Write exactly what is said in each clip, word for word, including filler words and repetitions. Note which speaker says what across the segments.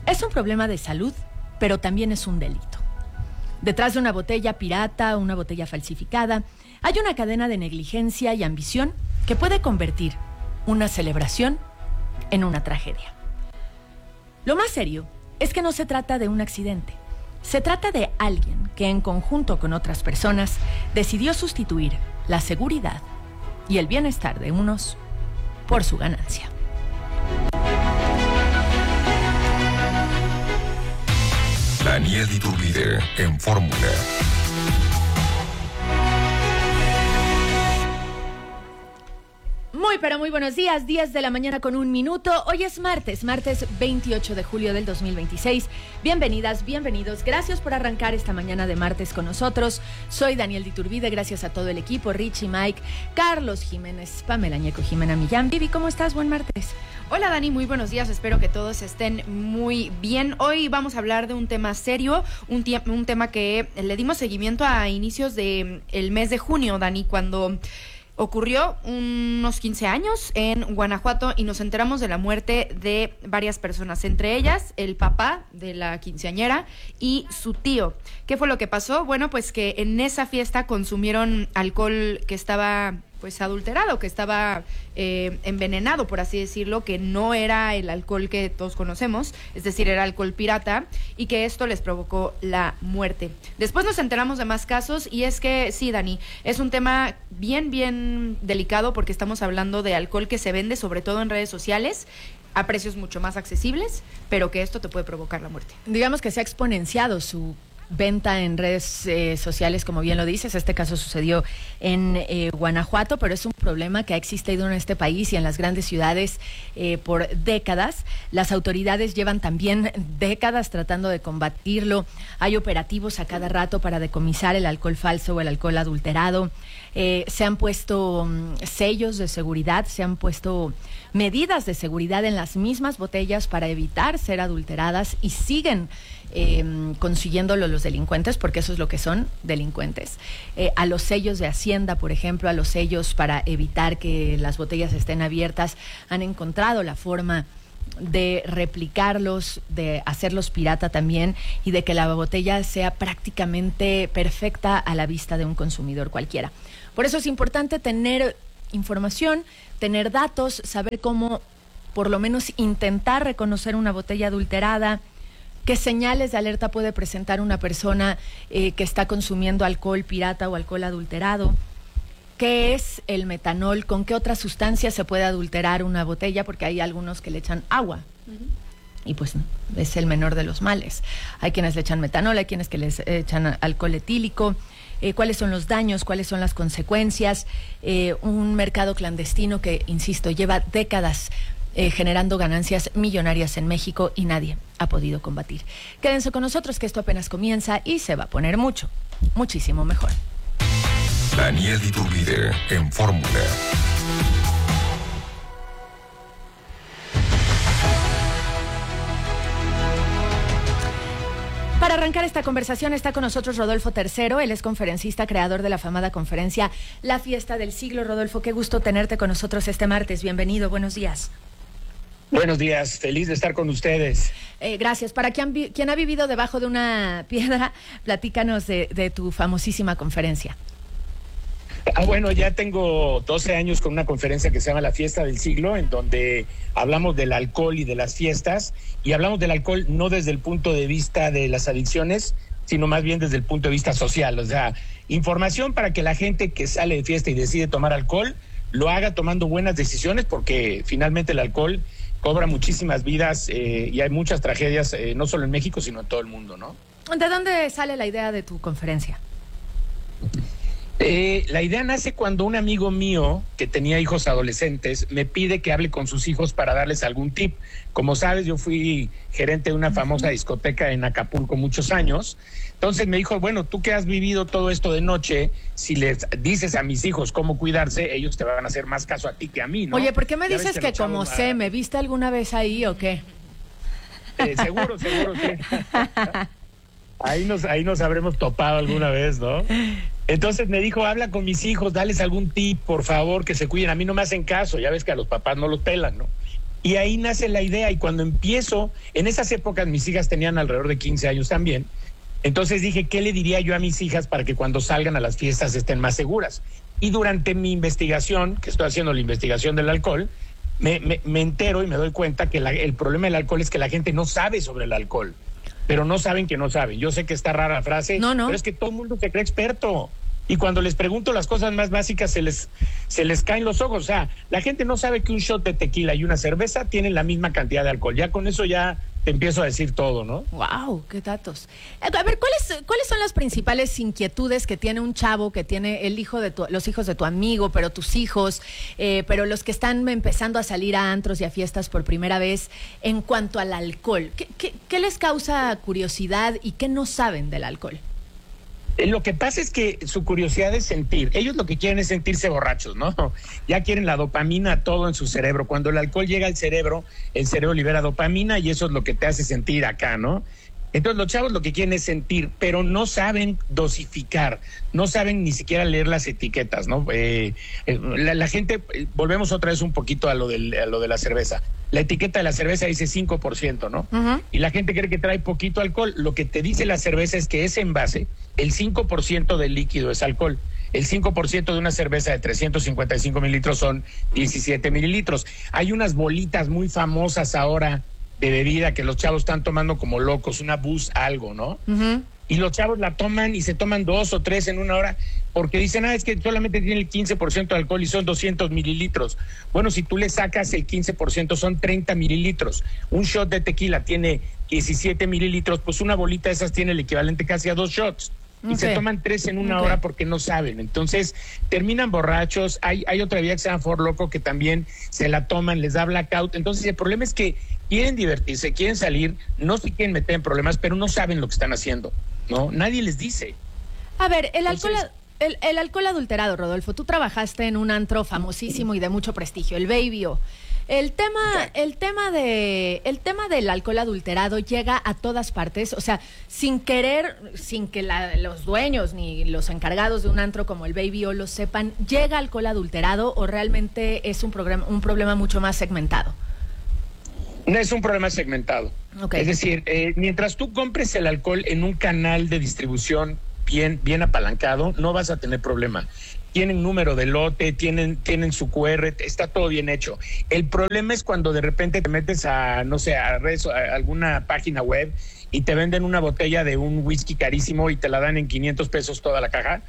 Speaker 1: Es un problema de salud, pero también es un delito. Detrás de una botella pirata, una botella falsificada, hay una cadena de negligencia y ambición que puede convertir una celebración en una tragedia. Lo más serio es que no se trata de un accidente. Se trata de alguien que, en conjunto con otras personas, decidió sustituir la seguridad y el bienestar de unos por su ganancia.
Speaker 2: Daniel Iturbide en Fórmula.
Speaker 1: Muy, pero muy buenos días, diez de la mañana con un minuto. Hoy es martes, martes veintiocho de julio del dos mil veintiséis. Bienvenidas, bienvenidos. Gracias por arrancar esta mañana de martes con nosotros. Soy Daniel Iturbide, gracias a todo el equipo, Richie, Mike, Carlos Jiménez, Pamela Ñeco, Jimena Millán. Vivi, ¿cómo estás? Buen martes.
Speaker 3: Hola Dani, muy buenos días, espero que todos estén muy bien. Hoy vamos a hablar de un tema serio, un, tie- un tema que le dimos seguimiento a inicios del mes de junio, Dani, cuando ocurrió unos quince años en Guanajuato y nos enteramos de la muerte de varias personas, entre ellas el papá de la quinceañera y su tío. ¿Qué fue lo que pasó? Bueno, pues que en esa fiesta consumieron alcohol que estaba pues adulterado, que estaba eh, envenenado, por así decirlo, que no era el alcohol que todos conocemos, es decir, era alcohol pirata, y que esto les provocó la muerte. Después nos enteramos de más casos, y es que, sí, Dani, es un tema bien, bien delicado, porque estamos hablando de alcohol que se vende, sobre todo en redes sociales, a precios mucho más accesibles, pero que esto te puede provocar la muerte.
Speaker 1: Digamos que se ha exponenciado su venta en redes eh, sociales, como bien lo dices. Este caso sucedió en eh, Guanajuato, pero es un problema que ha existido en este país y en las grandes ciudades eh, por décadas. Las autoridades llevan también décadas tratando de combatirlo. Hay operativos a cada rato para decomisar el alcohol falso o el alcohol adulterado. Eh, se han puesto um, sellos de seguridad, se han puesto medidas de seguridad en las mismas botellas para evitar ser adulteradas, y siguen eh, consiguiéndolo los delincuentes, porque eso es lo que son, delincuentes. Eh, a los sellos de Hacienda, por ejemplo, a los sellos para evitar que las botellas estén abiertas, han encontrado la forma de replicarlos, de hacerlos pirata también, y de que la botella sea prácticamente perfecta a la vista de un consumidor cualquiera. Por eso es importante tener información, tener datos, saber cómo por lo menos intentar reconocer una botella adulterada, qué señales de alerta puede presentar una persona eh, que está consumiendo alcohol pirata o alcohol adulterado, qué es el metanol, con qué otras sustancias se puede adulterar una botella, porque hay algunos que le echan agua. Uh-huh. Y pues es el menor de los males. Hay quienes le echan metanol, hay quienes que les echan alcohol etílico. Eh, cuáles son los daños, cuáles son las consecuencias. Eh, un mercado clandestino que, insisto, lleva décadas eh, generando ganancias millonarias en México y nadie ha podido combatir. Quédense con nosotros, que esto apenas comienza y se va a poner mucho, muchísimo mejor.
Speaker 2: Daniel Iturbide en Fórmula.
Speaker 1: Para arrancar esta conversación está con nosotros Rodolfo Tercero. Él es conferencista, creador de la afamada conferencia La Fiesta del Siglo. Rodolfo, qué gusto tenerte con nosotros este martes. Bienvenido, buenos días.
Speaker 4: Buenos días, feliz de estar con ustedes.
Speaker 1: Eh, gracias. Para quien, vi- quien ha vivido debajo de una piedra, platícanos de, de tu famosísima conferencia.
Speaker 4: Ah, bueno, ya tengo doce años con una conferencia que se llama La Fiesta del Siglo, en donde hablamos del alcohol y de las fiestas, y hablamos del alcohol no desde el punto de vista de las adicciones, sino más bien desde el punto de vista social. O sea, información para que la gente que sale de fiesta y decide tomar alcohol lo haga tomando buenas decisiones, porque finalmente el alcohol cobra muchísimas vidas eh, y hay muchas tragedias, eh, no solo en México, sino en todo el mundo, ¿no?
Speaker 1: ¿De dónde sale la idea de tu conferencia?
Speaker 4: Eh, la idea nace cuando un amigo mío que tenía hijos adolescentes me pide que hable con sus hijos para darles algún tip. Como sabes, yo fui gerente de una famosa discoteca en Acapulco muchos años. Entonces me dijo, bueno, tú que has vivido todo esto de noche, si les dices a mis hijos cómo cuidarse, ellos te van a hacer más caso a ti que a mí, ¿no?
Speaker 1: Oye, ¿por qué me
Speaker 4: Ya
Speaker 1: dices
Speaker 4: ves
Speaker 1: que,
Speaker 4: los
Speaker 1: como
Speaker 4: chavos,
Speaker 1: sé,
Speaker 4: ah,
Speaker 1: me viste alguna vez ahí o qué?
Speaker 4: Eh, seguro, seguro que ahí nos, ahí nos habremos topado alguna vez, ¿no? Entonces me dijo, habla con mis hijos, dales algún tip, por favor, que se cuiden. A mí no me hacen caso, ya ves que a los papás no los pelan, ¿no? Y ahí nace la idea, y cuando empiezo, en esas épocas mis hijas tenían alrededor de quince años también, entonces dije, ¿qué le diría yo a mis hijas para que cuando salgan a las fiestas estén más seguras? Y durante mi investigación, que estoy haciendo la investigación del alcohol, me, me, me entero y me doy cuenta que la, el problema del alcohol es que la gente no sabe sobre el alcohol, pero no saben que no saben. Yo sé que está rara la frase,
Speaker 1: no, no.
Speaker 4: pero es que todo el mundo se cree experto. Y cuando les pregunto las cosas más básicas, se les, se les caen los ojos. O sea, la gente no sabe que un shot de tequila y una cerveza tienen la misma cantidad de alcohol. Ya con eso ya te empiezo a decir todo, ¿no?
Speaker 1: Wow, qué datos. A ver, ¿cuáles, cuáles son las principales inquietudes que tiene un chavo, que tiene el hijo de tu, los hijos de tu amigo, pero tus hijos, eh, pero los que están empezando a salir a antros y a fiestas por primera vez en cuanto al alcohol? ¿Qué, qué, qué les causa curiosidad y qué no saben del alcohol?
Speaker 4: Lo que pasa es que su curiosidad es sentir. Ellos lo que quieren es sentirse borrachos, ¿no? Ya quieren la dopamina todo en su cerebro. Cuando el alcohol llega al cerebro, el cerebro libera dopamina y eso es lo que te hace sentir acá, ¿no? Entonces los chavos lo que quieren es sentir, pero no saben dosificar, no saben ni siquiera leer las etiquetas, ¿no? Eh, la, la gente, volvemos otra vez un poquito a lo, del, a lo de la cerveza. La etiqueta de la cerveza dice cinco por ciento, ¿no? Uh-huh. Y la gente cree que trae poquito alcohol. Lo que te dice la cerveza es que ese envase, el cinco por ciento del líquido es alcohol. El cinco por ciento de una cerveza de trescientos cincuenta y cinco mililitros son diecisiete mililitros. Hay unas bolitas muy famosas ahora de bebida que los chavos están tomando como locos, una Boost algo, ¿no? Uh-huh. Y los chavos la toman y se toman dos o tres en una hora porque dicen, ah, es que solamente tiene el quince por ciento de alcohol y son doscientos mililitros. Bueno, si tú le sacas el quince por ciento son treinta mililitros. Un shot de tequila tiene diecisiete mililitros, pues una bolita de esas tiene el equivalente casi a dos shots. Y okay. se toman tres en una okay. hora porque no saben. Entonces, terminan borrachos. Hay, hay otra vía que se llama For Loco que también se la toman, les da blackout. Entonces, el problema es que quieren divertirse, quieren salir, no se quieren meter en problemas, pero no saben lo que están haciendo, ¿no? Nadie les dice.
Speaker 1: A ver, el Entonces, alcohol... El, el alcohol adulterado, Rodolfo, tú trabajaste en un antro famosísimo y de mucho prestigio, el Baby O. El tema, el tema de, el tema del alcohol adulterado llega a todas partes, o sea, sin querer, sin que la, los dueños ni los encargados de un antro como el Baby O lo sepan, ¿llega alcohol adulterado o realmente es un, programa, un problema mucho más segmentado?
Speaker 4: No es un problema segmentado. Okay. Es decir, eh, mientras tú compres el alcohol en un canal de distribución bien, bien apalancado, no vas a tener problema. Tienen número de lote, tienen, tienen su cu erre, está todo bien hecho. El problema es cuando de repente te metes a, no sé, a, redes, a alguna página web y te venden una botella de un whisky carísimo y te la dan en quinientos pesos toda la caja.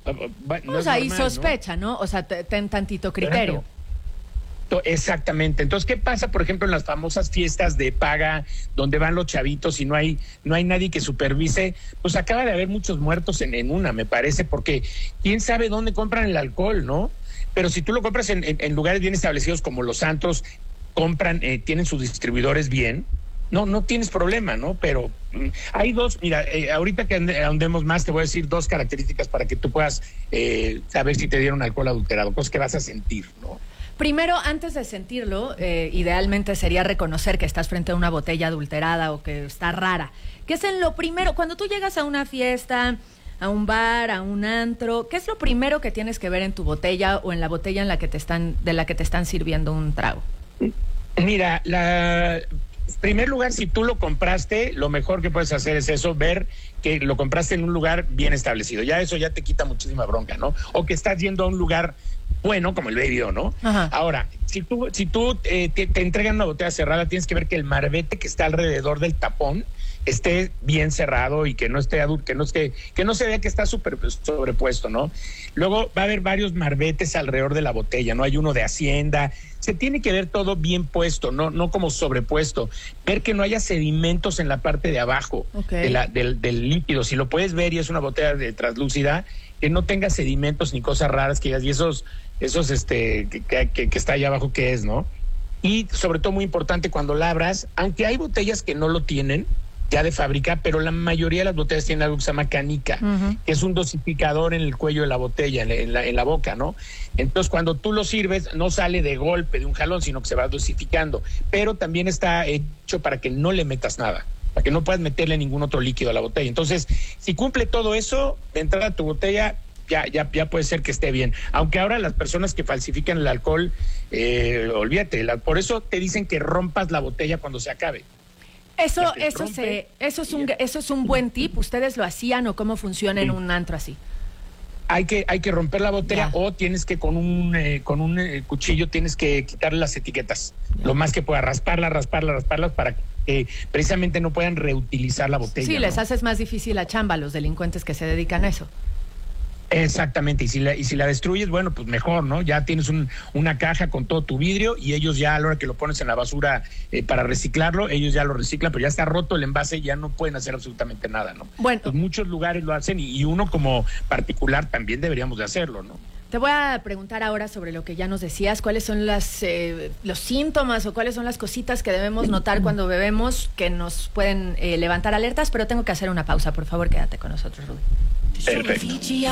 Speaker 1: No o sea, ahí sospecha, ¿no? ¿no? O sea, ten tantito criterio.
Speaker 4: Claro. Exactamente. Entonces, ¿qué pasa, por ejemplo, en las famosas fiestas de paga donde van los chavitos y no hay no hay nadie que supervise? Pues acaba de haber muchos muertos en, en una, me parece, porque quién sabe dónde compran el alcohol, ¿no? Pero si tú lo compras en, en, en lugares bien establecidos como los antros, compran, eh, tienen sus distribuidores bien, no no tienes problema, ¿no? Pero mm, hay dos, mira, eh, ahorita que andemos más te voy a decir dos características para que tú puedas eh, saber si te dieron alcohol adulterado, cosas que vas a sentir, ¿no?
Speaker 1: Primero, antes de sentirlo, eh, idealmente sería reconocer que estás frente a una botella adulterada o que está rara. ¿Qué es en lo primero? Cuando tú llegas a una fiesta, a un bar, a un antro, ¿qué es lo primero que tienes que ver en tu botella o en la botella en la que te están, de la que te están sirviendo un trago?
Speaker 4: Mira, la... en primer lugar, si tú lo compraste, lo mejor que puedes hacer es eso, ver que lo compraste en un lugar bien establecido. Ya eso ya te quita muchísima bronca, ¿no? O que estás yendo a un lugar bueno, como el Baby O, ¿no? Ajá. Ahora, si tú, si tú eh, te, te entregan una botella cerrada, tienes que ver que el marbete que está alrededor del tapón esté bien cerrado y que no esté adulto, que no esté, que no se vea que está super, sobrepuesto, ¿no? Luego va a haber varios marbetes alrededor de la botella, ¿no? Hay uno de Hacienda. Se tiene que ver todo bien puesto, no, no como sobrepuesto. Ver que no haya sedimentos en la parte de abajo okay. de la, del, del líquido. Si lo puedes ver y es una botella de translúcida, que no tenga sedimentos ni cosas raras que digas, y esos, esos este, que, que, que está allá abajo, ¿qué es, no? Y sobre todo muy importante cuando la abras, aunque hay botellas que no lo tienen ya de fábrica, pero la mayoría de las botellas tienen algo que se llama canica, uh-huh. que es un dosificador en el cuello de la botella, en la, en la, en la boca, ¿no? Entonces, cuando tú lo sirves, no sale de golpe, de un jalón, sino que se va dosificando. Pero también está hecho para que no le metas nada, para que no puedas meterle ningún otro líquido a la botella. Entonces, si cumple todo eso, de entrada tu botella ya, ya, ya puede ser que esté bien. Aunque ahora las personas que falsifican el alcohol, eh, olvídate, la, por eso te dicen que rompas la botella cuando se acabe.
Speaker 1: Eso, eso se, eso es un, eso es un buen tip. ¿Ustedes lo hacían o cómo funciona sí. en un antro así?
Speaker 4: Hay que, hay que romper la botella
Speaker 1: ya.
Speaker 4: o tienes que con un, eh, con un eh, cuchillo tienes que quitarle las etiquetas, ya. lo más que pueda, rasparla, rasparla, rasparlas para que eh, precisamente no puedan reutilizar la botella.
Speaker 1: Sí,
Speaker 4: ¿no?
Speaker 1: les haces más difícil la chamba a los delincuentes que se dedican a eso.
Speaker 4: Exactamente, y si la, y si la destruyes, bueno, pues mejor, ¿no? Ya tienes un, una caja con todo tu vidrio y ellos ya a la hora que lo pones en la basura eh, para reciclarlo, ellos ya lo reciclan, pero ya está roto el envase y ya no pueden hacer absolutamente nada, ¿no?
Speaker 1: Bueno.
Speaker 4: Pues muchos lugares lo hacen y, y uno como particular también deberíamos de hacerlo, ¿no?
Speaker 1: Te voy a preguntar ahora sobre lo que ya nos decías, cuáles son las, eh, los síntomas o cuáles son las cositas que debemos notar cuando bebemos que nos pueden eh, levantar alertas, pero tengo que hacer una pausa, por favor, quédate con nosotros, Rubén.
Speaker 4: Perfecto.